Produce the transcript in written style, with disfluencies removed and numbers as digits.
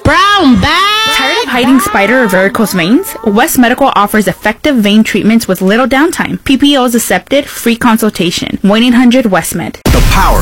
Brown bag! Tired of hiding spider or varicose veins? West Medical offers effective vein treatments with little downtime. PPO is accepted, free consultation. 1-800-WestMed.